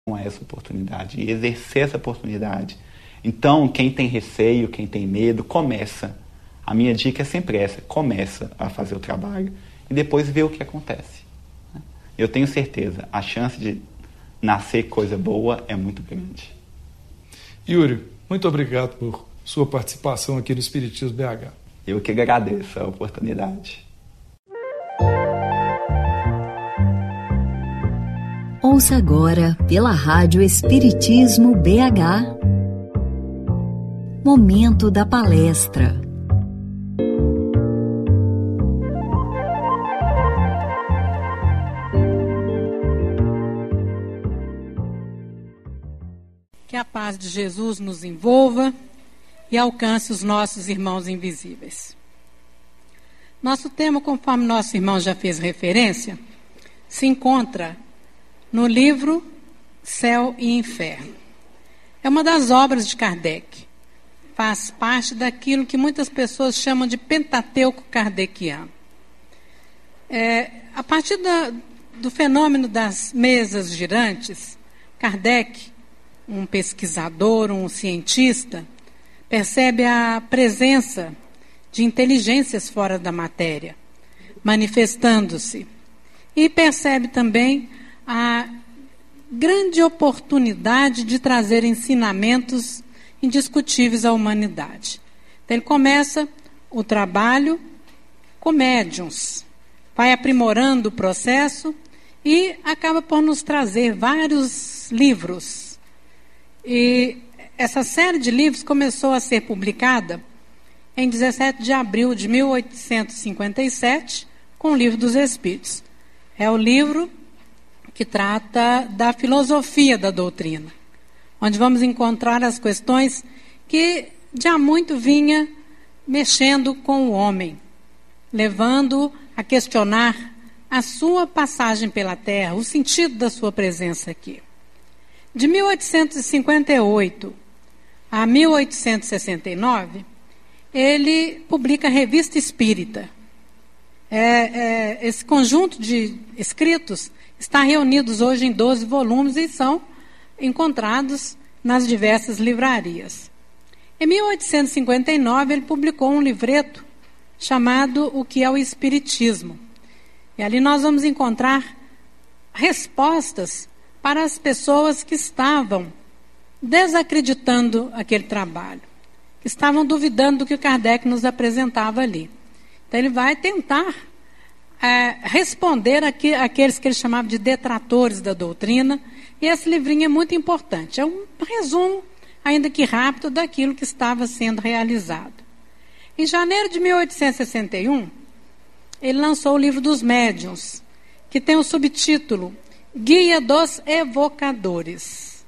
com essa oportunidade e exercer essa oportunidade. Então, quem tem receio, quem tem medo, começa. A minha dica é sempre essa: começa a fazer o trabalho e depois vê o que acontece. Eu tenho certeza, a chance de nascer coisa boa é muito grande. Yuri, muito obrigado por sua participação aqui no Espiritismo BH. Eu que agradeço a oportunidade. Ouça agora pela Rádio Espiritismo BH. Momento da palestra. Que a paz de Jesus nos envolva e alcance os nossos irmãos invisíveis. Nosso tema, conforme nosso irmão já fez referência, se encontra no livro Céu e Inferno. É uma das obras de Kardec. Faz parte daquilo que muitas pessoas chamam de Pentateuco kardeciano. A partir do fenômeno das mesas girantes, Kardec, um pesquisador, um cientista, percebe a presença de inteligências fora da matéria, manifestando-se. E percebe também a grande oportunidade de trazer ensinamentos indiscutíveis à humanidade. Então, ele começa o trabalho com médiuns, vai aprimorando o processo e acaba por nos trazer vários livros. E essa série de livros começou a ser publicada em 17 de abril de 1857, com o Livro dos Espíritos. É o livro que trata da filosofia da doutrina, onde vamos encontrar as questões que já muito vinha mexendo com o homem, levando a questionar a sua passagem pela Terra, o sentido da sua presença aqui. De 1858 a 1869, ele publica a Revista Espírita. Esse conjunto de escritos está reunidos hoje em 12 volumes e são encontrados nas diversas livrarias. Em 1859, ele publicou um livreto chamado O que é o Espiritismo. E ali nós vamos encontrar respostas para as pessoas que estavam desacreditando aquele trabalho, que estavam duvidando do que o Kardec nos apresentava ali. Então ele vai tentar responder àqueles que ele chamava de detratores da doutrina, e esse livrinho é muito importante. É um resumo, ainda que rápido, daquilo que estava sendo realizado. Em janeiro de 1861, ele lançou o Livro dos Médiuns, que tem o subtítulo Guia dos Evocadores.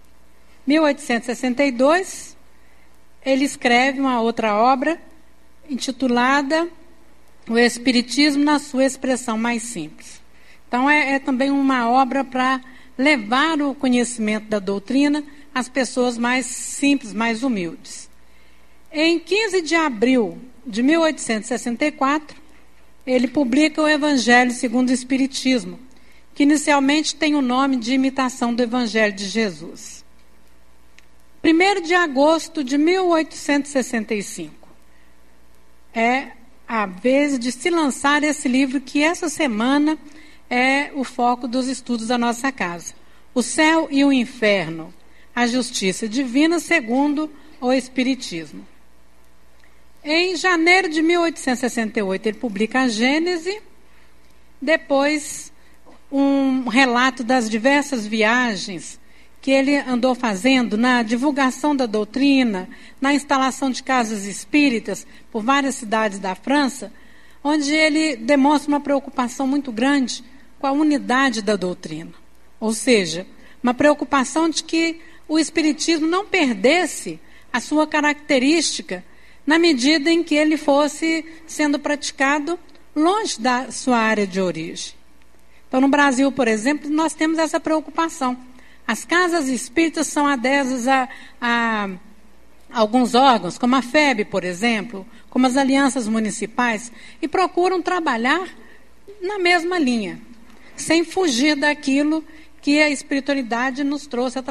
1862, ele escreve uma outra obra intitulada O Espiritismo na sua expressão mais simples. Então é também uma obra para levar o conhecimento da doutrina às pessoas mais simples, mais humildes. Em 15 de abril de 1864, ele publica o Evangelho segundo o Espiritismo, que inicialmente tem o nome de Imitação do Evangelho de Jesus. 1º de agosto de 1865 é a vez de se lançar esse livro que essa semana é o foco dos estudos da nossa casa. O Céu e o Inferno, a Justiça Divina segundo o Espiritismo. Em janeiro de 1868 ele publica a Gênese, depois um relato das diversas viagens que ele andou fazendo na divulgação da doutrina, na instalação de casas espíritas por várias cidades da França, onde ele demonstra uma preocupação muito grande com a unidade da doutrina. Ou seja, uma preocupação de que o espiritismo não perdesse a sua característica na medida em que ele fosse sendo praticado longe da sua área de origem. Então, no Brasil, por exemplo, nós temos essa preocupação. As casas espíritas são adesas a alguns órgãos, como a FEB, por exemplo, como as alianças municipais, e procuram trabalhar na mesma linha, sem fugir daquilo que a espiritualidade nos trouxe